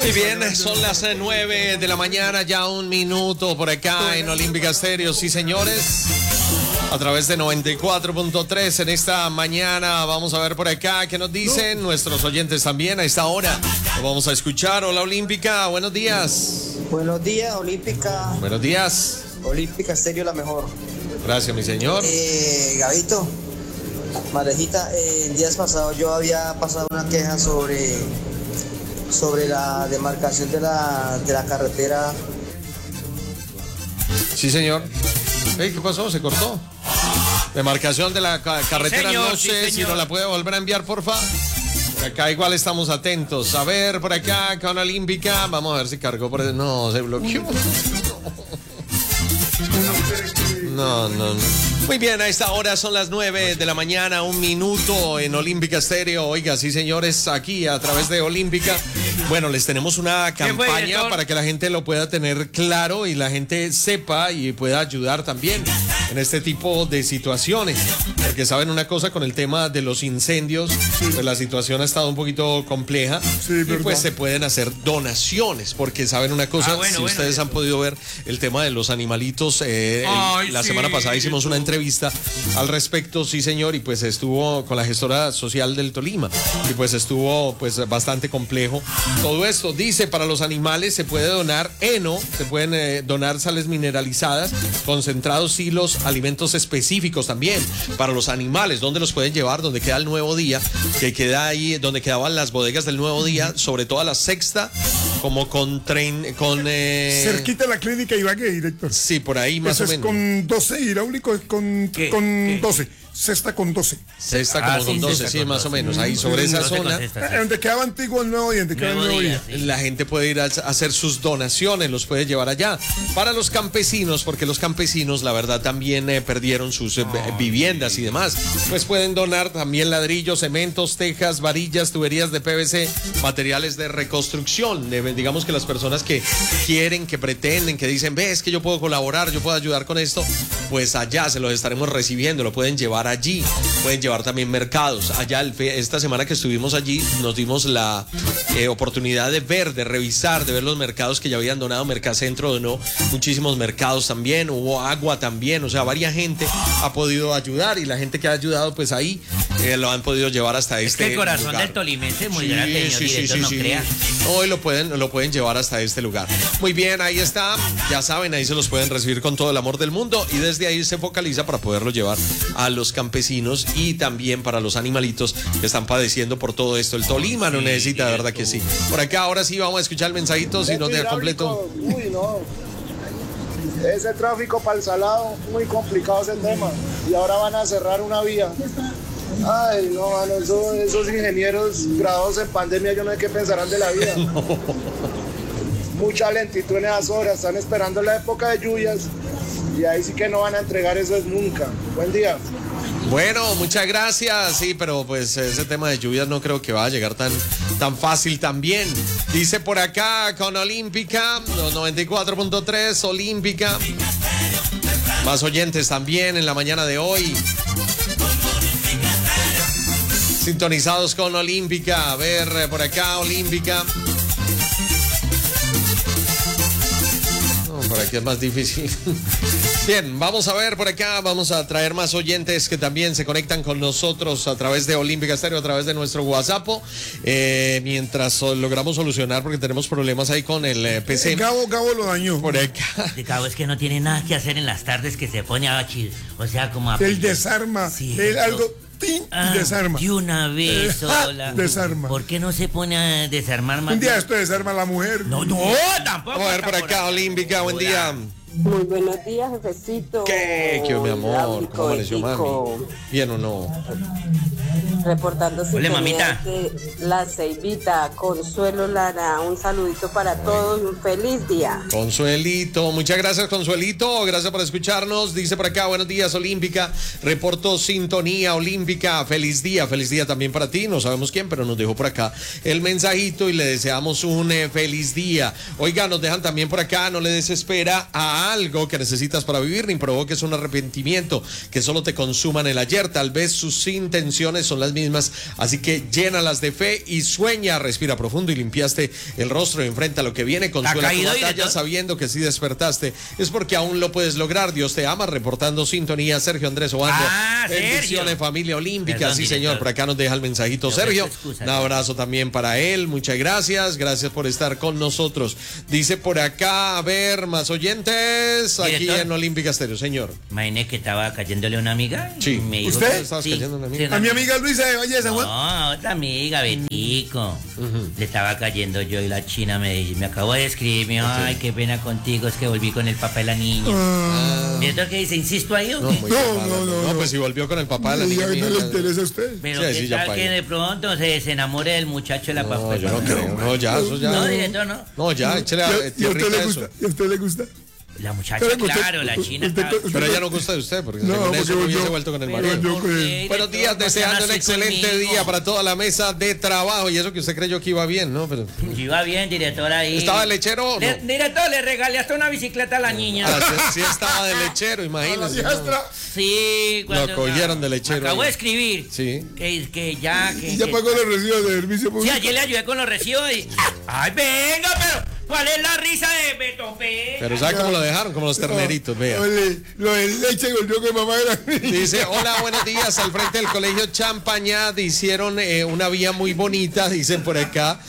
Muy bien, son las 9 de la mañana, ya un minuto por acá en Olímpica Estéreo, sí señores, a través de 94.3 en esta mañana. Vamos a ver por acá qué nos dicen nuestros oyentes también a esta hora. Lo vamos a escuchar. Hola Olímpica, buenos días. Buenos días, Olímpica. Buenos días. Olímpica Estéreo, la mejor. Gracias, mi señor. Gabito, Marejita, en días pasados yo había pasado una queja sobre la demarcación de la carretera. Sí, señor. ¿Qué pasó? ¿Se cortó? Demarcación de la carretera, sí, señor, no sé si nos la puede volver a enviar, porfa. Por acá igual estamos atentos. A ver, por acá, con Olímpica. Vamos a ver si cargó por... No, se bloqueó. No. Muy bien, a esta hora son las 9 de la mañana, un minuto en Olímpica Estéreo. Oiga, sí, señores, aquí a través de Olímpica. Bueno, les tenemos una campaña para que la gente lo pueda tener claro y la gente sepa y pueda ayudar también en este tipo de situaciones. Porque saben una cosa, con el tema de los incendios, pues la situación ha estado un poquito compleja. Sí, y pues se pueden hacer donaciones, porque saben una cosa, si ustedes han podido ver el tema de los animalitos, la semana pasada hicimos una entrevista al respecto, sí señor, y pues estuvo con la gestora social del Tolima, y pues estuvo pues bastante complejo todo esto. Dice, para los animales se puede donar heno, se pueden donar sales mineralizadas, concentrados, hilos, alimentos específicos también para los animales. ¿Dónde los pueden llevar? Donde queda el Nuevo Día, que queda ahí donde quedaban las bodegas del Nuevo Día, sobre todo a la Sexta, como con cerquita de la clínica Ibagué, director. Sí, por ahí más o menos. Con 12 hidráulico, es con 12. Sexta con 12. Sexta como con 12, sí, más o menos. Ahí sobre esa zona. Donde quedaba antiguo el Nuevo Día. La gente puede ir a hacer sus donaciones, los puede llevar allá. Para los campesinos, porque los campesinos, la verdad, también perdieron sus viviendas y demás. Pues pueden donar también ladrillos, cementos, tejas, varillas, tuberías de PVC, materiales de reconstrucción. Digamos que las personas que quieren, que pretenden, que dicen, ves que yo puedo colaborar, yo puedo ayudar con esto, pues allá se los estaremos recibiendo, lo pueden llevar allí, pueden llevar también mercados. Allá esta semana que estuvimos allí nos dimos la oportunidad de ver, de revisar, de ver los mercados que ya habían donado. Mercacentro donó muchísimos mercados también, hubo agua también, o sea, varia gente ha podido ayudar y la gente que ha ayudado pues ahí lo han podido llevar hasta este que el corazón lugar del tolimense es muy grande, señor director, no crea. Hoy lo pueden llevar hasta este lugar. Muy bien, ahí está, ya saben, ahí se los pueden recibir con todo el amor del mundo y desde ahí se focaliza para poderlo llevar a los campesinos y también para los animalitos que están padeciendo por todo esto. El Tolima no necesita, de verdad que sí. Por acá ahora sí vamos a escuchar el mensajito, si no te completo. Uy, no. Ese tráfico para el Salado, muy complicado ese tema. Y ahora van a cerrar una vía. Ay, no, mano, esos ingenieros graduados en pandemia, yo no sé qué pensarán de la vida. No. Mucha lentitud en esas horas, están esperando la época de lluvias y ahí sí que no van a entregar eso nunca. Buen día. Bueno, muchas gracias. Sí, pero pues ese tema de lluvias no creo que va a llegar tan fácil también. Dice por acá con Olímpica, 94.3, Olímpica. Más oyentes también en la mañana de hoy. Sintonizados con Olímpica. A ver, por acá, Olímpica. Por aquí es más difícil. Bien, vamos a ver por acá, vamos a traer más oyentes que también se conectan con nosotros a través de Olímpica Estéreo, a través de nuestro WhatsApp, mientras logramos solucionar, porque tenemos problemas ahí con el PC. Gabo lo dañó. Por acá. Gabo es que no tiene nada que hacer en las tardes, que se pone a chillar, o sea, como a... Él desarma, sí, algo... Y desarma. Y una vez sola. Desarma. ¿Por qué no se pone a desarmar más? Un día esto desarma a la mujer. No, tampoco. Vamos a ver por acá, Olímpica, buen día. Muy buenos días, jefecito. ¿Qué, mi amor? ¿Cómo amaneció, mami? ¿Bien o no? Reportando Hola, mamita. La Ceibita, Consuelo Lara, un saludito para todos y un feliz día. Consuelito, muchas gracias, Consuelito, gracias por escucharnos. Dice por acá, buenos días, Olímpica, reporto sintonía, Olímpica, feliz día también para ti, no sabemos quién, pero nos dejó por acá el mensajito y le deseamos un feliz día. Oiga, nos dejan también por acá, no le desespera a algo que necesitas para vivir, ni provoques un arrepentimiento que solo te consuman el ayer, tal vez sus intenciones son las mismas, así que llénalas de fe y sueña, respira profundo y limpiaste el rostro, enfrenta lo que viene, consuela tu batalla sabiendo que si despertaste es porque aún lo puedes lograr. Dios te ama, reportando sintonía Sergio Andrés Obando. Bendiciones, familia olímpica. Perdón, sí, director. Señor, por acá nos deja el mensajito Sergio. Un abrazo también para él, muchas gracias por estar con nosotros. Dice por acá, a ver, más oyentes aquí director, en Olímpica Estéreo, señor. Imagínate que estaba cayéndole a una amiga. Sí. Me dijo, ¿usted? ¿Estabas cayendo a una amiga? Sí, a mi amiga Luisa de Valle de San Juan. No, otra amiga, Betico. Le estaba cayendo yo y la china me dice, me acabo de escribir, me dijo, ay, qué pena contigo, es que volví con el papá de la niña. ¿Director qué dice? ¿Insisto ahí o qué? No, pues si volvió con el papá de la niña. No le interesa a usted. Pero sí, qué tal que de pronto se enamore del muchacho de la papá. No, yo no creo. No, ya, eso ya. No, director, no. No, ya, échale tierrita a eso. ¿Y a usted le gusta? La muchacha, claro, la china. Pero ella no gusta de usted, porque no, con eso hubiese vuelto con el marido. Buenos días, deseando un excelente día para toda la mesa de trabajo. Y eso que usted creyó que iba bien, ¿no? Pero... Iba bien, director, ahí. ¿Estaba de lechero o no? Director, le regalé hasta una bicicleta a la niña. Sí estaba de lechero, imagínese. Sí, cuando... Lo cogieron de lechero. Acabo de escribir. Sí. Que ya... ¿Y ya pagó los recibos de servicio público? Sí, ayer le ayudé con los recibos y... ¡Ay, venga, pero... ¿Cuál es la risa de Beto P? Pero ¿sabe cómo lo dejaron? Como los terneritos, vea. Lo de leche golpeó que mamá era. Dice, hola, buenos días. Al frente del colegio Champañat hicieron una vía muy bonita, dicen por acá.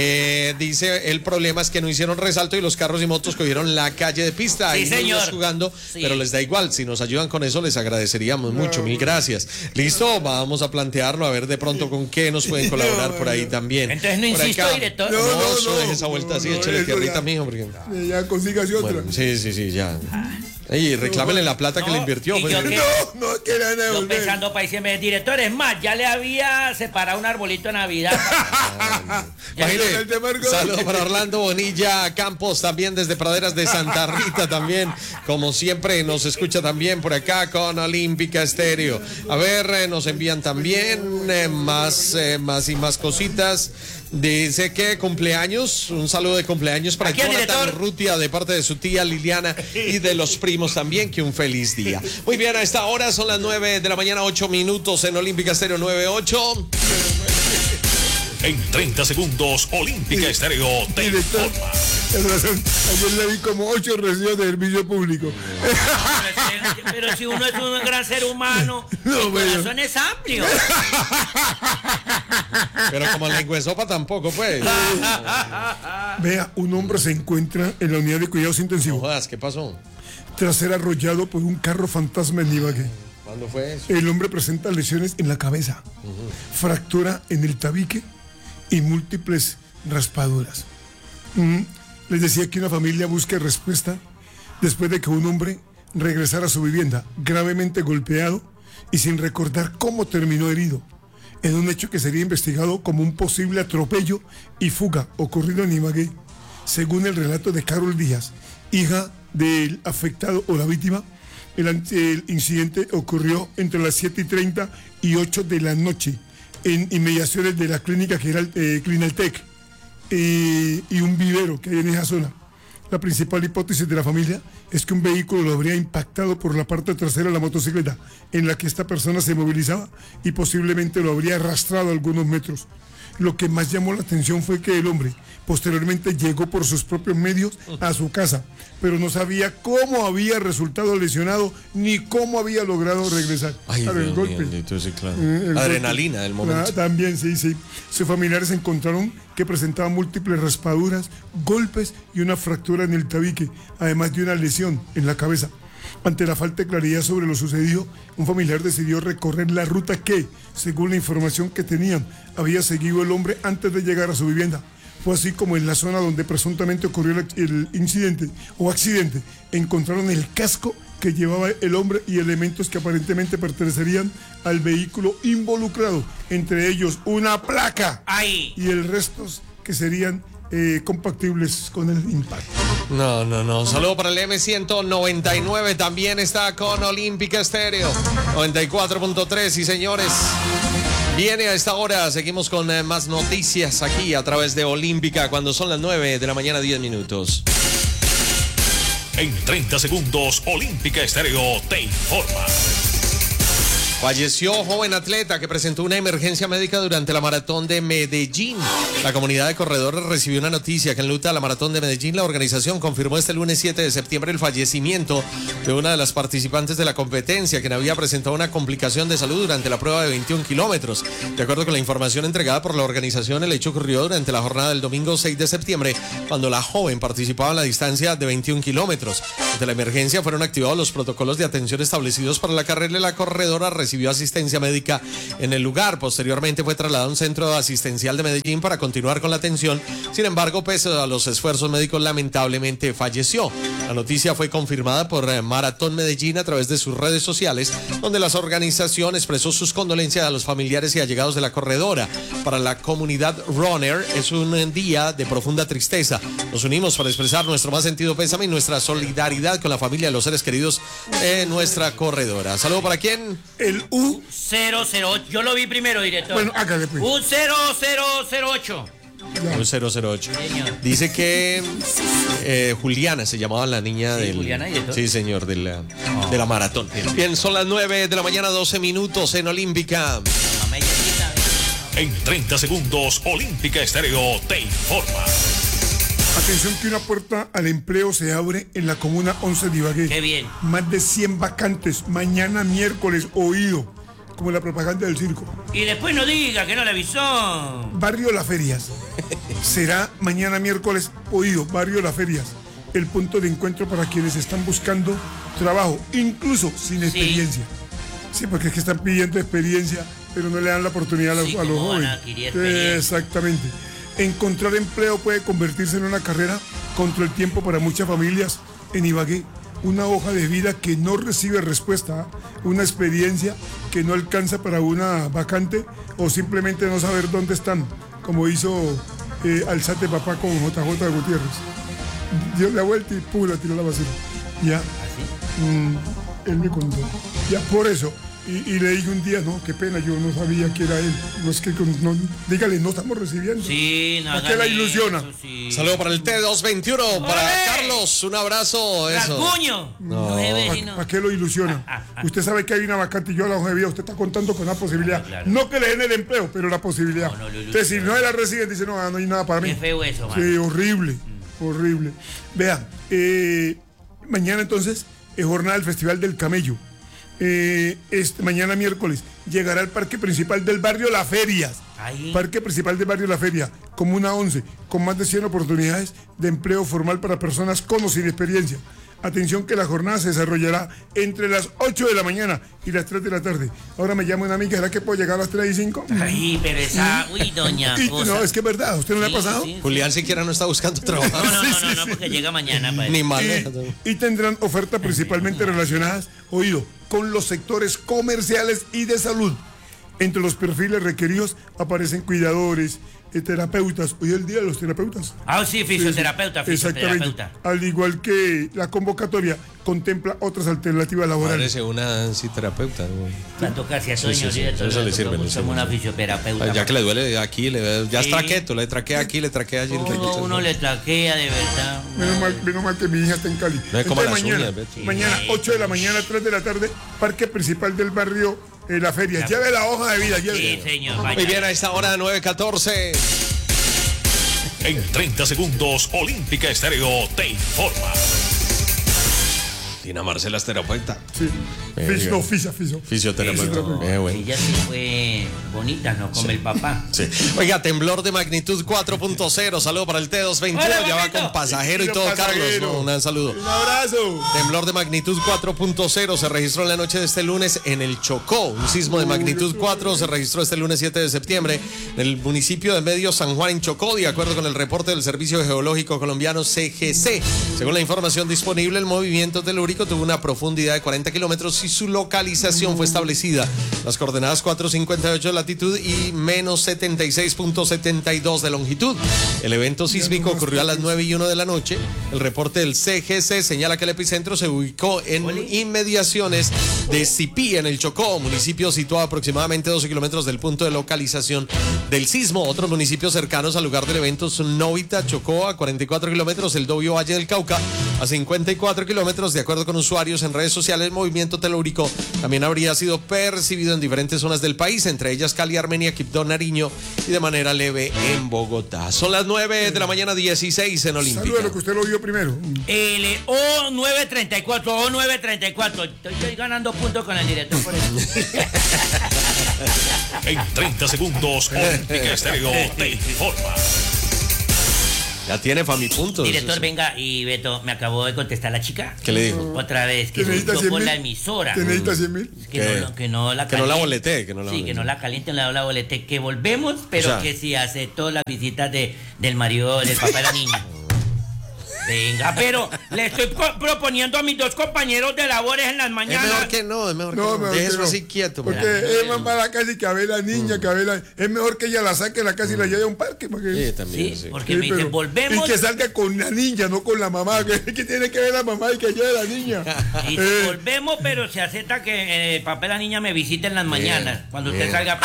Dice, el problema es que no hicieron resalto y los carros y motos cogieron la calle de pista. Sí, hay niños jugando, pero les da igual. Si nos ayudan con eso, les agradeceríamos mucho. Mil gracias. Listo, vamos a plantearlo, a ver de pronto con qué nos pueden colaborar por ahí también. Entonces no insisto, director. No, deje esa vuelta así, échale tierrita, mijo, porque... Ya consigas otra. Bueno, sí, ya. Ey, reclámenle la plata que le invirtió. Pues. No, que la devolver. Yo pensando para irse, director, es más, ya le había separado un arbolito de Navidad. Saludos para Orlando Bonilla Campos, también desde Praderas de Santa Rita, también, como siempre, nos escucha también por acá con Olímpica Estéreo. A ver, nos envían también más y más cositas. Dice que cumpleaños, un saludo de cumpleaños para Jonathan Urrutia de parte de su tía Liliana y de los primos también, que un feliz día. Muy bien, a esta hora son las 9 de la mañana, 8 minutos en Olímpica Estéreo 98. En 30 segundos, Olímpica Estéreo te informa. Ayer le di como 8 recibos de servicio público. Pero si uno es un gran ser humano, el corazón es amplio. Pero como lengua de sopa tampoco, pues. Vea, un hombre se encuentra en la unidad de cuidados intensivos. No jodas, ¿qué pasó? Tras ser arrollado por un carro fantasma en Ibagué. ¿Cuándo fue eso? El hombre presenta lesiones en la cabeza, fractura en el tabique y múltiples raspaduras. Les decía que una familia busca respuesta después de que un hombre regresara a su vivienda gravemente golpeado y sin recordar cómo terminó herido, en un hecho que sería investigado como un posible atropello y fuga ocurrido en Ibagué. Según el relato de Carol Díaz, hija del afectado o la víctima, el incidente ocurrió entre las 7:30 y 8 de la noche en inmediaciones de la clínica Clinaltec y un vivero que hay en esa zona. La principal hipótesis de la familia es que un vehículo lo habría impactado por la parte trasera de la motocicleta en la que esta persona se movilizaba y posiblemente lo habría arrastrado algunos metros. Lo que más llamó la atención fue que el hombre posteriormente llegó por sus propios medios a su casa, pero no sabía cómo había resultado lesionado ni cómo había logrado regresar. Ay, claro, el golpe. Sí, claro. Adrenalina del momento. También, sí. Sus familiares encontraron que presentaba múltiples raspaduras, golpes y una fractura en el tabique, además de una lesión en la cabeza. Ante la falta de claridad sobre lo sucedido, un familiar decidió recorrer la ruta que, según la información que tenían, había seguido el hombre antes de llegar a su vivienda. Fue así como en la zona donde presuntamente ocurrió el incidente o accidente, encontraron el casco que llevaba el hombre y elementos que aparentemente pertenecerían al vehículo involucrado, entre ellos una placa y el resto que serían compatibles con el impacto. No. Saludo para el M199. También está con Olímpica Estéreo 94.3. Y señores, viene a esta hora. Seguimos con más noticias aquí a través de Olímpica cuando son las 9 de la mañana, 10 minutos. En 30 segundos, Olímpica Estéreo te informa. Falleció joven atleta que presentó una emergencia médica durante la maratón de Medellín. La comunidad de corredores recibió una noticia que en luta a la maratón de Medellín, la organización confirmó este lunes 7 de septiembre el fallecimiento de una de las participantes de la competencia, quien había presentado una complicación de salud durante la prueba de 21 kilómetros. De acuerdo con la información entregada por la organización, el hecho ocurrió durante la jornada del domingo 6 de septiembre, cuando la joven participaba en la distancia de 21 kilómetros. Ante la emergencia fueron activados los protocolos de atención establecidos para la carrera y la corredora recibió asistencia médica en el lugar. Posteriormente fue trasladada a un centro asistencial de Medellín para continuar con la atención. Sin embargo, pese a los esfuerzos médicos, lamentablemente falleció. La noticia fue confirmada por Maratón Medellín a través de sus redes sociales, donde la organización expresó sus condolencias a los familiares y allegados de la corredora. Para la comunidad runner es un día de profunda tristeza. Nos unimos para expresar nuestro más sentido pésame y nuestra solidaridad con la familia de los seres queridos de nuestra corredora. ¿Saludo para quién? El U008. Yo lo vi primero, director. Bueno, hágale pues. U0008. U008. Dice que Juliana se llamaba la niña del... Juliana, ¿y esto? Sí, señor, de la maratón. Bien, son las 9 de la mañana, 12 minutos en Olímpica. En 30 segundos, Olímpica Estéreo te informa. Atención que una puerta al empleo se abre en la comuna 11 de Ibagué. Qué bien. Más de 100 vacantes, mañana miércoles, oído, como la propaganda del circo. Y después no diga que no le avisó. Barrio Las Ferias. Será mañana miércoles, oído, Barrio Las Ferias. El punto de encuentro para quienes están buscando trabajo, incluso sin experiencia. Sí, porque es que están pidiendo experiencia, pero no le dan la oportunidad a los jóvenes. Exactamente. Encontrar empleo puede convertirse en una carrera contra el tiempo para muchas familias en Ibagué. Una hoja de vida que no recibe respuesta, una experiencia que no alcanza para una vacante o simplemente no saber dónde están, como hizo Alzate Papá con JJ Gutiérrez. Dio la vuelta y ¡pum! La tiró a la basura. Ya. Él me contó. Ya, por eso. Y le dije un día, no, qué pena, yo no sabía que era él. No es que, no, dígale, no estamos recibiendo. Sí, no. ¿Para qué la ilusiona? Eso, sí. Saludo para el T221, para Carlos, un abrazo. Eso. ¡Rasguño! No. ¿Para qué lo ilusiona? Usted sabe que hay una vacante y yo la hoja de vida, usted está contando con la posibilidad. Claro. No que le den el empleo, pero la posibilidad. No, Entonces, si no la reciben, dice, no, no hay nada para mí. Qué feo eso, man. Sí, horrible, horrible. Vean, mañana entonces es jornada del Festival del Camello. Mañana miércoles llegará al parque principal del barrio Las Ferias. Parque principal del barrio La Feria, Comuna 11, con más de 100 oportunidades de empleo formal para personas con o sin experiencia. Atención que la jornada se desarrollará entre las 8 de la mañana y las 3 de la tarde. Ahora me llama una amiga, ¿será que puedo llegar a las 3 y 5? Ay, pero esa... Uy, doña cosa. No, es que es verdad, ¿usted no le ha pasado? Sí. Julián siquiera no está buscando trabajo. No, porque llega mañana. Para Ni maneja. Y tendrán ofertas principalmente relacionadas, oído, con los sectores comerciales y de salud. Entre los perfiles requeridos aparecen cuidadores, terapeutas. Hoy es el día de los terapeutas. Ah, sí, fisioterapeuta. Exactamente. Al igual que la convocatoria contempla otras alternativas laborales. Parece una terapeuta. Tanto casi a sueño, Sí, eso le sirve. Somos una fisioterapeuta. Ya que le duele aquí, ya es traqueto, le traquea aquí, le traquea allí. Uno le traquea de verdad. Menos mal que mi hija está en Cali. No es como entonces, las mañana, uñas, Betty. mañana 8 de la mañana, 3 de la tarde, parque principal del barrio La Feria. Lleve la hoja de vida. Sí, señor. Muy bien, a esta hora 9:14. En 30 segundos, Olímpica Estéreo te informa. Tina Marcela es terapeuta. Sí. Fisioterapeuta. Bueno. Ella sí fue bonita, ¿no? Como el papá. Sí. Oiga, temblor de magnitud 4.0. Saludo para el T221. Hola, ya va papito. con pasajero y todo, Pasajero. Carlos. Un saludo. Un abrazo. Temblor de magnitud 4.0 se registró en la noche de este lunes en el Chocó. Un sismo de magnitud 4 se registró este lunes 7 de septiembre en el municipio de Medio San Juan, en Chocó, de acuerdo con el reporte del Servicio Geológico Colombiano CGC. Según la información disponible, el movimiento telúrico tuvo una profundidad de 40 kilómetros y su localización fue establecida. Las coordenadas 4.58 de latitud y menos 76.72 de longitud. El evento sísmico ocurrió a las 9:01 de la noche. El reporte del CGC señala que el epicentro se ubicó en inmediaciones de Cipí, en el Chocó, municipio situado aproximadamente 12 kilómetros del punto de localización del sismo. Otros municipios cercanos al lugar del evento son Novita, Chocó, a 44 kilómetros, el Dobio Valle del Cauca, a 54 kilómetros, de acuerdo acuerdo con usuarios en redes sociales, el movimiento telúrico también habría sido percibido en diferentes zonas del país, entre ellas Cali, Armenia, Quibdó, Nariño y de manera leve en Bogotá. Son las 9 de la mañana, 16 en Olímpica. Saludos a lo que usted lo vio primero. El O934. Estoy ganando puntos con el director por eso. En 30 segundos, Olímpica Estéreo te informa. Ya tiene Famipuntos. Director, venga, y Beto, me acabó de contestar la chica. ¿Qué le dijo? Otra vez, que se necesita hizo 100 por mil? la emisora. ¿Que necesita 100.000? Que no la Que no la caliente. boletee, que no la Sí, boletee. que no la calienten, la boletee. Que volvemos, pero O sea, que sí aceptó las visitas del marido, del papá de la niña. Venga, pero le estoy proponiendo a mis dos compañeros de labores en las Es mañanas. mejor que no, es mejor que No, no. mejor Deje que eso no. así quieto. Porque porque- es más para la casa y que a ver la niña, que a ver la... Es mejor que ella la saque de la casa y la lleve a un parque. Para que... Sí, también, Sí, sí. porque Sí, me dice, pero- volvemos. Y que salga con la niña, no con la mamá. Que tiene que ver la mamá y que lleve la niña. Y volvemos, pero se acepta que el papá de la niña me visite en las mañanas, cuando usted bien. salga.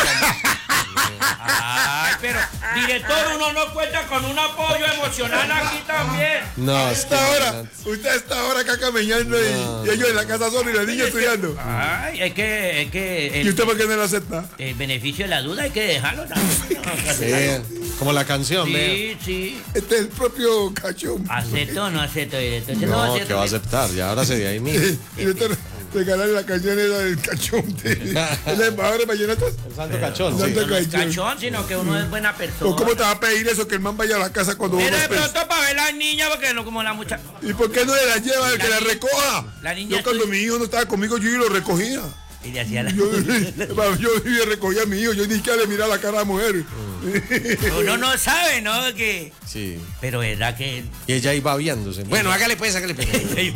Ay, pero, director, uno no cuenta con un apoyo emocional aquí también. No, es que Usted está ahora acá caminando y ellos en la casa solo y la niña estudiando. Ay, es que ¿Y usted por qué no la acepta? el beneficio de la duda hay que dejarlo también. Sí, como la canción, ve. Sí, sí. Este es el propio cachón. ¿Acepto o no acepto, director? No, que va a aceptar, ya ahora se de ahí mismo. Y usted regalarle la canción esa del cachón. ¿Es la embajadora de vallenatos? El santo cachón, Santo sí. No es cachón, sino que uno es buena persona. ¿O cómo te va a pedir eso que el man vaya a la casa cuando Pero uno de esté? pronto para ver la niña, porque no como la muchacha. ¿Y por qué no se la lleva el que la niña- recoja? la niña Yo cuando estoy- mi hijo no estaba conmigo, yo iba y lo recogía. Y le hacía la... Yo iba y recogía a mi hijo, yo ni siquiera le miraba la cara a la mujer. Uno no sabe, ¿no? Que... Sí. Pero verdad que... Y ella iba viéndose. Bueno, hágale pues, hágale pues.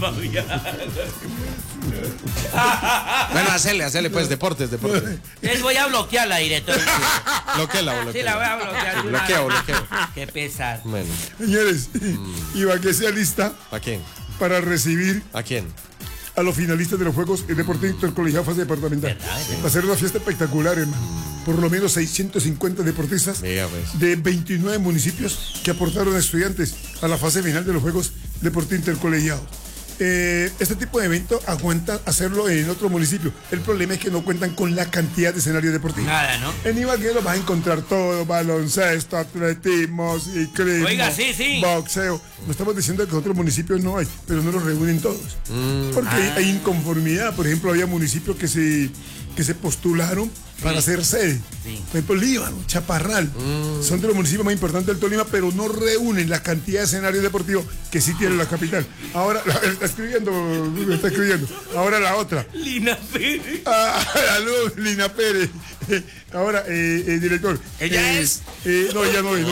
Bueno, hacele pues, deportes. Les voy a bloquearla, director. Bloquéala. Sí, la voy a bloquear. Bloqueo. Qué pesar. Bueno, Señores, y va que sea lista ¿a quién? para recibir ¿A quién? a los finalistas de los Juegos Deportivos Intercolegial fase departamental. Va a ser una fiesta espectacular, hermano. Por lo menos 650 deportistas Vea, pues. de 29 municipios que aportaron estudiantes a la fase final de los Juegos Deportivos Intercolegiados. Este tipo de evento aguanta hacerlo en otro municipio. El problema es que no cuentan con la cantidad de escenarios deportivos. Nada, ¿no? En Ibagué lo vas a encontrar todo: baloncesto, atletismo, ciclismo, Oiga, sí. boxeo. No estamos diciendo que en otros municipios no hay, pero no los reúnen todos. Porque hay inconformidad. Por ejemplo, había municipios que se postularon para hacer sede. Sí. Por ejemplo, Líbano, Chaparral. Son de los municipios más importantes del Tolima, pero no reúnen la cantidad de escenarios deportivos que sí tiene la capital. Ahora, está escribiendo. Ahora la otra. Lina Pérez. Salud, Lina Pérez. Ahora, director. ¿Ella es? No, ella no es.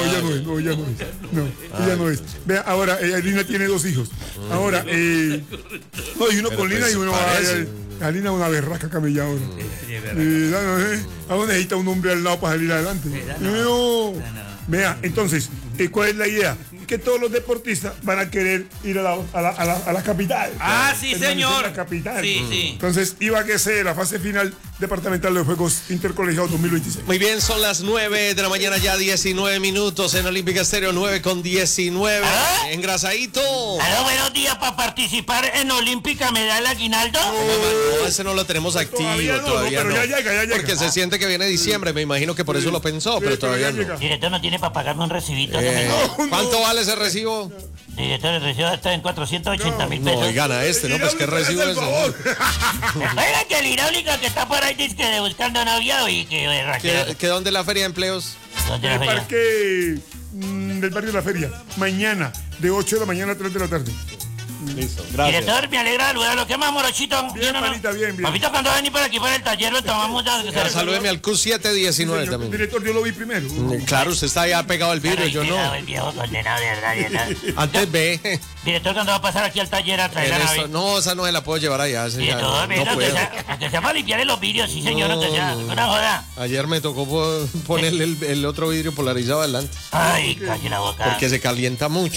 Ella no es. Vea, ahora, Lina tiene 2 hijos. Ahora, no, y uno con Lina y uno a Lina una berraca camelladora. Aún necesita un hombre al lado para salir adelante. No. Vea, entonces, ¿cuál es la idea? Que todos los deportistas van a querer ir a la capital. Ah, sí, Permanecer señor. en la capital. Sí. Entonces, iba a que sea la fase final departamental de los Juegos Intercolegiados 2026. Muy bien, son las 9 de la mañana, ya 19 minutos en Olímpica Estéreo, 9:19. Engrasadito. Aló, buenos días. Para participar en Olímpica, ¿me da el aguinaldo? No, ese no lo tenemos activo Todavía no, pero ya llega. Porque se siente que viene diciembre, me imagino que por eso lo pensó, pero todavía no. Director, ¿no tiene para pagarme un recibito? ¿Cuánto vale ese recibo? Director, el recibo está en 480.000 No, y gana ¿no? Pues qué recibo es ese. Oiga, que el hidráulica que está por ahí dice que de buscando noviado y que ¿Que dónde la feria de empleos? ¿Dónde la El feria? parque del barrio de la feria. Mañana, de 8 de la mañana a 3 de la tarde. Listo, gracias. Director, me alegra saludarlo. ¿Qué más, morochito? Bien, manita, bien. Papito, cuando va a venir por aquí por el taller, lo tomamos ya. Salúdeme al Q719 Señor también. director, yo lo vi primero. Claro, usted está ya pegado al vidrio, yo no. El viejo condenado, de verdad. Antes ve. Director, ¿cuándo va a pasar aquí al taller a traer la nave? No, esa no se la puedo llevar allá. esa ya Director, no puedo. aunque sea para limpiar los vidrios, sí, señor, aunque sea. Una joda. Ayer me tocó ponerle el otro vidrio polarizado adelante. Ay, calle la boca. Porque se calienta mucho.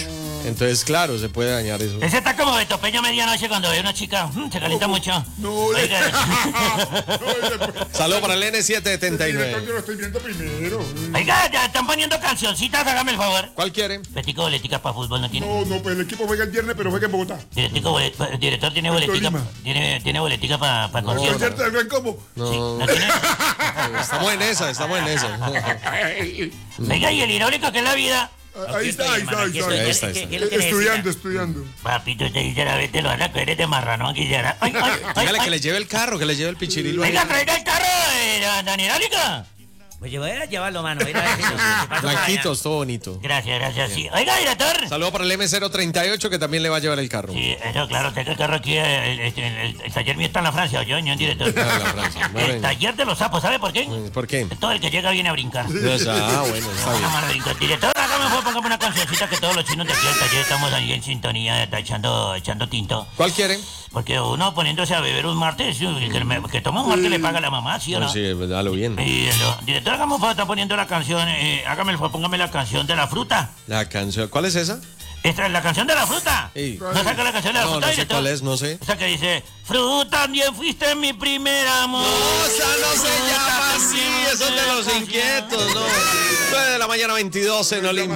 Entonces, claro, se puede dañar eso. Ese está como de topeño a medianoche cuando ve una chica. Se calienta mucho. No, Oiga, Saludos para el Director, N779. yo lo estoy viendo primero. oiga, ya están poniendo cancioncitas, hágame el favor. ¿Cuál quiere? Betico, boleticas para fútbol no tiene. No, pues el equipo juega el viernes, pero juega en Bogotá. Director tiene Puerto boletica. Lima. Tiene boletica para concierto. ¿Concierto del Gran Combo? Sí, ¿no tiene? Estamos en esa. Oiga, y el irónico que es la vida. Ahí está. Ahí está. Estudiando. Papito, usted sinceramente lo van a creer de marrano, Guillermo. Ay, ay, ay, Dígale ay. que le lleve el carro, que le lleve el pichirilo. Venga, traiga el carro de Danielica. Pues llévalo, mano. Blanquitos, todo bonito. Gracias, sí. Oiga, director. Saludos para el M038 que también le va a llevar el carro. Sí, eso, claro, tengo el carro aquí. El taller mío está en la Francia, yo, director. Ah, la Francia. Muy El bien. taller de los sapos, ¿sabe por qué? ¿Por qué? Todo el que llega viene a brincar. Bueno, está bien. Director, hágame fue, póngame una cancioncita que todos los chinos de aquí del taller estamos ahí en sintonía, está echando tinto. ¿Cuál quiere? Porque uno poniéndose a beber un martes, que toma un martes le paga la mamá, ¿sí o no? Sí, dalo bien. Director, hágame fue, está poniendo la canción, hágame el favor, póngame la canción de la fruta. La canción, ¿cuál es esa? Esta es la canción de la fruta. Sí. ¿No saca la canción de la fruta, No sé director? cuál es, no sé. Esa que dice, fruta, también fuiste mi primer amor. No, esa no se llama así, eso es de los inquietos, ¿no? 9 de la mañana, 22 en Olimpia.